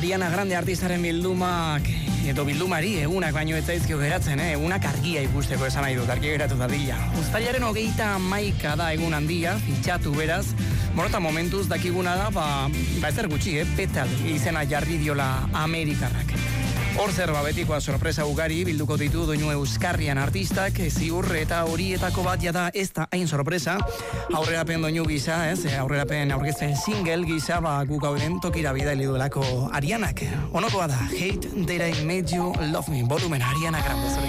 Ariana Grande artistaren bildumak edo bildumari egunak baino ez zaizkio geratzen, egunak argia ikusteko esan nahi dut, argia geratu dadila. Uztailaren 31 da egun handia, fitxatu beraz, morota momentuz dakiguna da, ezer gutxi, Petal izena jarri diola Amerikarrak. Hor zer betikoa sorpresa ugari bilduko ditu doinu euskarrian artistak, ziur eta horietako bat jada ez da hain sorpresa, aurrerapen doinu gisa, aurrerapen aurkezten single gisa, guk gauden tokira bidali duelako Arianak. Onokoa da, Hate That I Made You Love Me, volumen Ariana Grande.